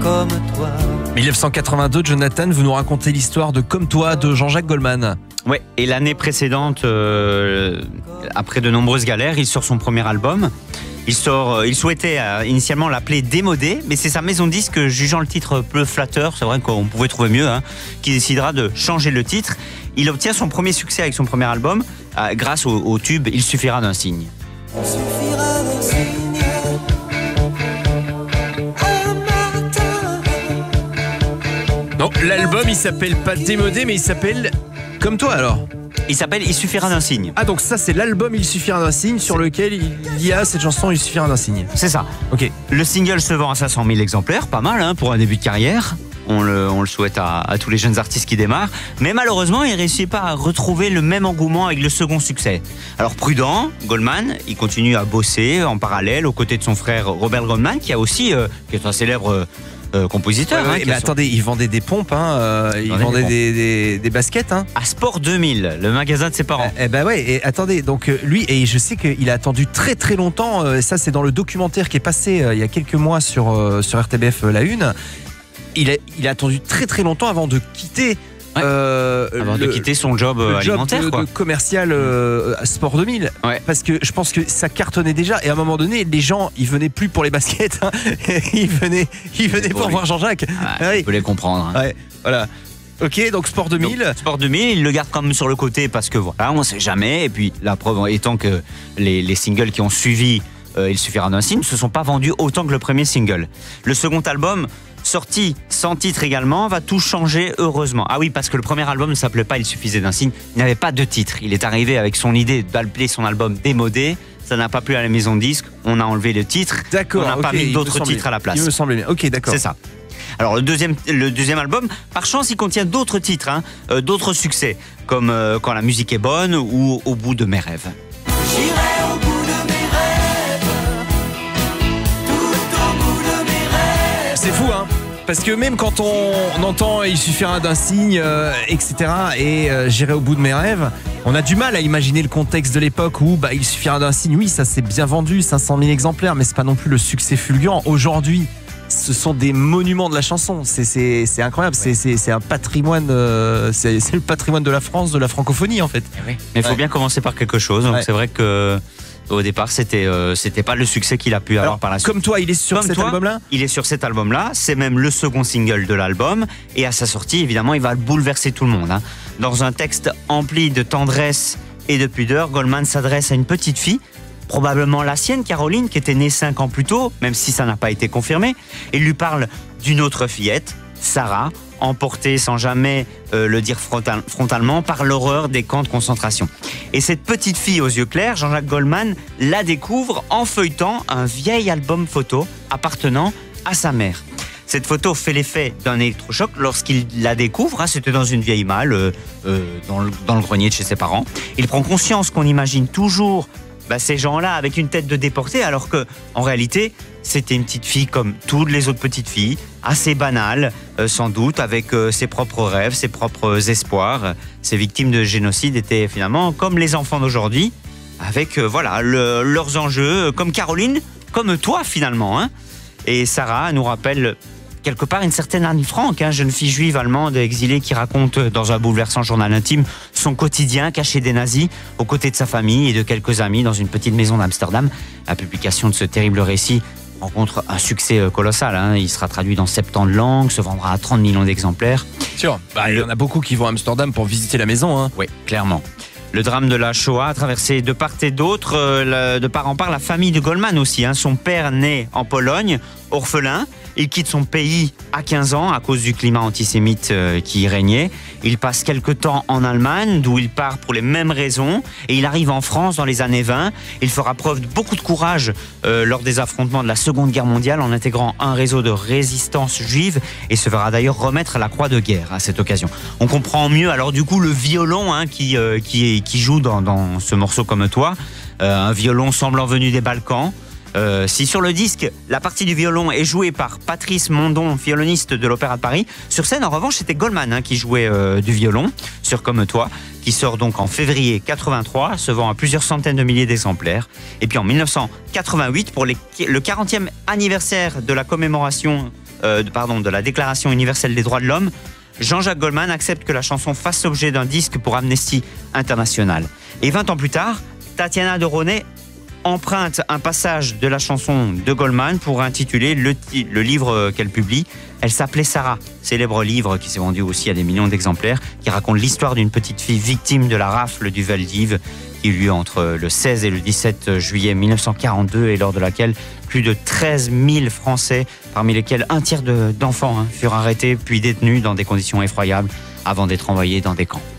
comme toi. 1982, Jonathan, vous nous racontez l'histoire de Comme toi de Jean-Jacques Goldman. Ouais, et l'année précédente, après de nombreuses galères, il sort son premier album. Il souhaitait initialement l'appeler Démodé, mais c'est sa maison de disque, jugeant le titre peu flatteur, c'est vrai qu'on pouvait trouver mieux, qui décidera de changer le titre. Il obtient son premier succès avec son premier album, grâce au tube Il suffira d'un signe. Il suffira d'un signe. Non, l'album il s'appelle pas Démodé, mais il s'appelle Comme toi alors. Il s'appelle Il suffira d'un signe. Ah donc ça c'est l'album Il suffira d'un signe sur lequel il y a cette chanson Il suffira d'un signe. C'est ça. Ok. Le single se vend à 500 000 exemplaires, pas mal pour un début de carrière. On le souhaite à tous les jeunes artistes qui démarrent. Mais malheureusement, il ne réussit pas à retrouver le même engouement avec le second succès. Alors prudent, Goldman, il continue à bosser en parallèle aux côtés de son frère Robert Goldman, qui est un célèbre compositeur. Mais attendez, il vendait des pompes, il vendait des baskets. À Sport 2000, le magasin de ses parents. Et attendez, donc lui, et je sais qu'il a attendu très très longtemps, ça c'est dans le documentaire qui est passé il y a quelques mois sur RTBF La Une, il a attendu très très longtemps avant de quitter... avant de quitter son job alimentaire, de commercial Sport 2000, parce que je pense que ça cartonnait déjà, et à un moment donné les gens ils venaient plus pour les baskets, ils venaient pour voir Jean-Jacques. On peut les comprendre. Voilà. Ok, donc Sport 2000. Donc, Sport 2000, il le garde quand même sur le côté parce que voilà, on sait jamais. Et puis la preuve étant que les singles qui ont suivi Il suffira d'un signe ne se sont pas vendus autant que le premier single. Le second album, sorti sans titre également, va tout changer heureusement. Ah oui, parce que le premier album ne s'appelait pas Il suffisait d'un signe, il n'avait pas de titre. Il est arrivé avec son idée d'appeler son album Démodé. Ça n'a pas plu à la maison de disque, on a enlevé le titre. D'accord, on n'a pas mis d'autres titres à la place. Il me semblait bien. Ok, d'accord. C'est ça. Alors le deuxième album, par chance, il contient d'autres titres, d'autres succès, comme Quand la musique est bonne ou Au bout de mes rêves. J'irai au bout de mes rêves, tout au bout de mes rêves. C'est fou, hein? Parce que même quand on entend Il suffira d'un signe, etc., et J'irai au bout de mes rêves, on a du mal à imaginer le contexte de l'époque où il suffira d'un signe. Oui, ça s'est bien vendu, 500 000 exemplaires, mais c'est pas non plus le succès fulgurant. Aujourd'hui, ce sont des monuments de la chanson. C'est incroyable. Ouais. C'est un patrimoine. C'est le patrimoine de la France, de la francophonie en fait. Oui. Mais il faut bien commencer par quelque chose. Donc c'est vrai que au départ, c'était pas le succès qu'il a pu avoir par la suite. Comme toi, il est sur cet album-là. Il est sur cet album-là. C'est même le second single de l'album. Et à sa sortie, évidemment, il va bouleverser tout le monde. Dans un texte empli de tendresse et de pudeur, Goldman s'adresse à une petite fille, probablement la sienne, Caroline, qui était née 5 ans plus tôt, même si ça n'a pas été confirmé. Il lui parle d'une autre fillette, Sarah, emportée sans jamais le dire frontalement par l'horreur des camps de concentration. Et cette petite fille aux yeux clairs, Jean-Jacques Goldman la découvre en feuilletant un vieil album photo appartenant à sa mère. Cette photo fait l'effet d'un électrochoc lorsqu'il la découvre. C'était dans une vieille malle, dans le grenier de chez ses parents. Il prend conscience qu'on imagine toujours ces gens-là avec une tête de déporté, alors que en réalité, c'était une petite fille comme toutes les autres petites filles, assez banale, sans doute, avec ses propres rêves, ses propres espoirs. Ces victimes de génocide étaient finalement comme les enfants d'aujourd'hui, avec leurs enjeux, comme Caroline, comme toi finalement. Et Sarah nous rappelle quelque part une certaine Anne Frank, jeune fille juive allemande exilée qui raconte dans un bouleversant journal intime son quotidien caché des nazis aux côtés de sa famille et de quelques amis dans une petite maison d'Amsterdam. La publication de ce terrible récit rencontre un succès colossal. Il sera traduit dans 70 langues, se vendra à 30 millions d'exemplaires. Sûr, il y en a beaucoup qui vont à Amsterdam pour visiter la maison. Oui, clairement. Le drame de la Shoah a traversé de part et d'autre, de part en part, la famille de Goldman aussi. Son père né en Pologne, orphelin. Il quitte son pays à 15 ans à cause du climat antisémite qui y régnait. Il passe quelques temps en Allemagne, d'où il part pour les mêmes raisons. Et il arrive en France dans les années 20. Il fera preuve de beaucoup de courage lors des affrontements de la Seconde Guerre mondiale en intégrant un réseau de résistance juive et se verra d'ailleurs remettre la croix de guerre à cette occasion. On comprend mieux alors du coup le violon qui joue dans ce morceau Comme toi. Un violon semblant venu des Balkans. Si sur le disque, la partie du violon est jouée par Patrice Mondon, violoniste de l'Opéra de Paris, sur scène, en revanche, c'était Goldman qui jouait du violon sur Comme toi, qui sort donc en février 83, se vend à plusieurs centaines de milliers d'exemplaires. Et puis en 1988, pour le 40e anniversaire de la commémoration de la Déclaration universelle des droits de l'homme, Jean-Jacques Goldman accepte que la chanson fasse l'objet d'un disque pour Amnesty International. Et 20 ans plus tard, Tatiana de Ronet emprunte un passage de la chanson de Goldman pour intituler le livre qu'elle publie. Elle s'appelait Sarah, célèbre livre qui s'est vendu aussi à des millions d'exemplaires, qui raconte l'histoire d'une petite fille victime de la rafle du Vel d'Hiv qui eut lieu entre le 16 et le 17 juillet 1942 et lors de laquelle plus de 13 000 Français, parmi lesquels un tiers d'enfants, furent arrêtés puis détenus dans des conditions effroyables avant d'être envoyés dans des camps.